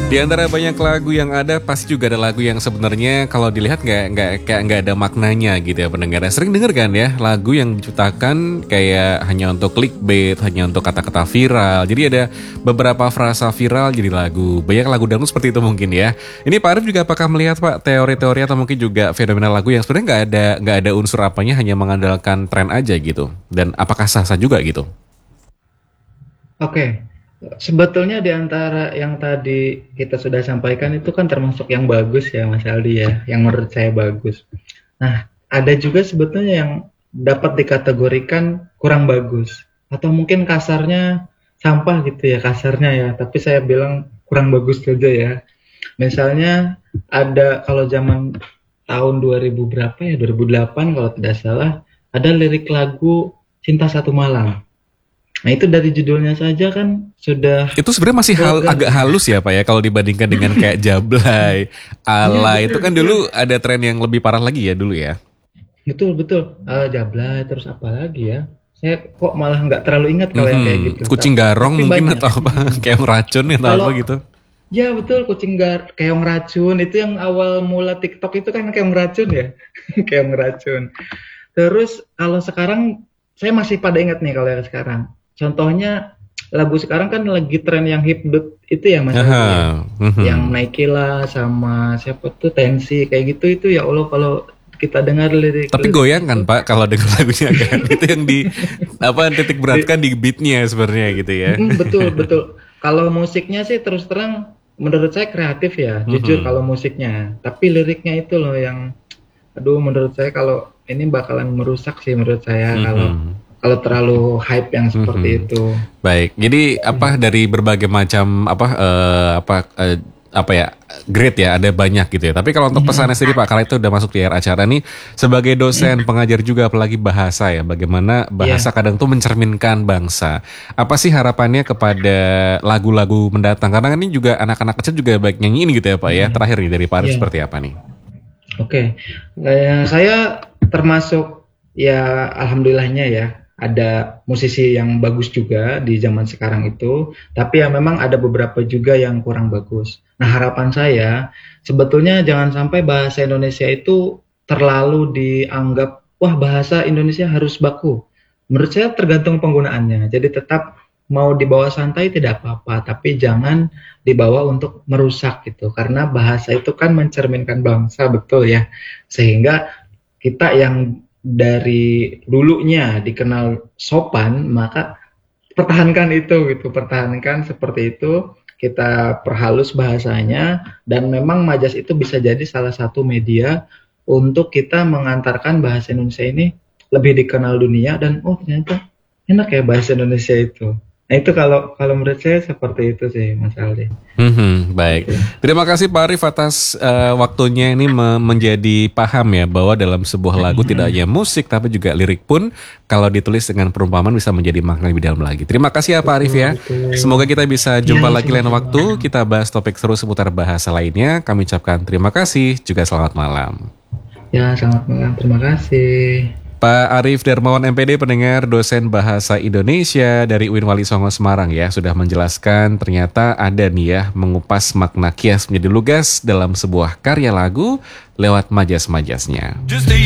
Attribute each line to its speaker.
Speaker 1: Di antara banyak lagu yang ada, pasti juga ada lagu yang sebenarnya kalau dilihat nggak ada maknanya gitu ya pendengar. Sering denger kan ya lagu yang diciptakan kayak hanya untuk clickbait, hanya untuk kata-kata viral. Jadi ada beberapa frasa viral jadi lagu. Banyak lagu dangdut seperti itu mungkin ya. Ini Pak Arif juga apakah melihat Pak teori-teori atau mungkin juga fenomena lagu yang sebenarnya nggak ada unsur apanya, hanya mengandalkan tren aja gitu. Dan apakah sah-sah juga gitu?
Speaker 2: Oke, sebetulnya di antara yang tadi kita sudah sampaikan itu kan termasuk yang bagus ya Mas Aldi ya, yang menurut saya bagus. Nah, ada juga sebetulnya yang dapat dikategorikan kurang bagus atau mungkin kasarnya sampah gitu ya, kasarnya ya, tapi saya bilang kurang bagus saja ya. Misalnya ada kalau zaman tahun 2000 berapa ya, 2008 kalau tidak salah, ada lirik lagu Cinta Satu Malam. Nah, itu dari judulnya saja kan sudah
Speaker 1: Itu sebenarnya masih
Speaker 2: vulgar.
Speaker 1: agak halus ya Pak ya kalau dibandingkan dengan kayak Jablay,
Speaker 2: Iya,
Speaker 1: Alay itu
Speaker 2: betul,
Speaker 1: kan
Speaker 2: betul.
Speaker 1: dulu ada tren yang lebih parah lagi ya dulu ya.
Speaker 2: Betul, betul. Jablay, terus apa lagi ya? Saya kok malah nggak terlalu ingat kalau yang kayak gitu.
Speaker 1: Kucing garong
Speaker 2: Tapi
Speaker 1: mungkin
Speaker 2: banyak.
Speaker 1: atau apa kayak racun atau apa
Speaker 2: Kalau
Speaker 1: gitu.
Speaker 2: ya betul, keong racun itu yang awal mula TikTok itu kan keong racun ya. Keong racun. Terus kalau sekarang saya masih pada ingat nih kalau yang sekarang. Contohnya lagu sekarang kan lagi tren yang hipdut itu ya Mas Aldi ya.
Speaker 1: Aha,
Speaker 2: Yang
Speaker 1: mhm.
Speaker 2: Naikila sama siapa tuh Tensi kayak gitu itu ya Allah kalau kita dengar
Speaker 1: Tapi
Speaker 2: lirik-liriknya
Speaker 1: goyang
Speaker 2: itu
Speaker 1: kan Pak kalau denger lagunya kan. Itu yang di apa titik
Speaker 2: di,
Speaker 1: beratkan di beatnya sebenarnya gitu ya.
Speaker 2: betul betul. Kalau musiknya sih terus terang menurut saya kreatif ya, jujur
Speaker 1: Mhm,
Speaker 2: kalau musiknya. Tapi liriknya itu loh yang aduh menurut saya kalau ini bakalan merusak sih menurut saya kalau
Speaker 1: mhm,
Speaker 2: kalau terlalu hype yang seperti
Speaker 1: mhm.
Speaker 2: itu.
Speaker 1: Baik. Jadi apa dari berbagai macam apa ya grade ya ada banyak gitu ya. Tapi kalau untuk pesannya sendiri Pak, kalau itu udah masuk di akhir acara nih sebagai dosen pengajar juga apalagi bahasa ya, bagaimana bahasa
Speaker 2: Iya,
Speaker 1: kadang tuh mencerminkan bangsa. Apa sih harapannya kepada lagu-lagu mendatang? Karena kan ini juga anak-anak kecil juga baik nyanyiin gitu ya Pak ya. Terakhir nih dari Pak Arif
Speaker 2: iya.
Speaker 1: seperti apa nih?
Speaker 2: Oke, saya termasuk ya alhamdulillahnya ya ada musisi yang bagus juga di zaman sekarang itu, tapi ya memang ada beberapa juga yang kurang bagus. Nah, harapan saya sebetulnya jangan sampai bahasa Indonesia itu terlalu dianggap wah bahasa Indonesia harus baku. Menurut saya tergantung penggunaannya. Jadi tetap mau dibawa santai tidak apa-apa, tapi jangan dibawa untuk merusak gitu. Karena bahasa itu kan mencerminkan bangsa, betul ya. Sehingga kita yang dari dulunya dikenal sopan, maka pertahankan itu gitu, pertahankan seperti itu. Kita perhalus bahasanya dan memang Majas itu bisa jadi salah satu media untuk kita mengantarkan bahasa Indonesia ini lebih dikenal dunia dan oh ternyata enak ya bahasa Indonesia itu. Nah itu kalau kalau menurut saya seperti itu sih Mas Aldi.
Speaker 1: Baik.
Speaker 2: Gitu.
Speaker 1: Terima kasih Pak Arif atas waktunya ini menjadi paham ya bahwa dalam sebuah lagu tidak hanya musik tapi juga lirik pun kalau ditulis dengan perumpamaan bisa menjadi makna lebih dalam lagi. Terima kasih ya Pak Arif
Speaker 2: Betul,
Speaker 1: ya.
Speaker 2: betul.
Speaker 1: Semoga kita bisa
Speaker 2: Iya,
Speaker 1: jumpa lagi lain
Speaker 2: sama-sama.
Speaker 1: waktu. Kita bahas topik seru seputar bahasa lainnya. Kami ucapkan terima kasih juga selamat malam.
Speaker 2: Ya, selamat malam. Terima kasih.
Speaker 1: Pak Arif Darmawan MPD, pendengar dosen bahasa Indonesia dari UIN Wali Songo Semarang ya, sudah menjelaskan ternyata ada nih ya mengupas makna kias menjadi lugas dalam sebuah karya lagu lewat majas-majasnya.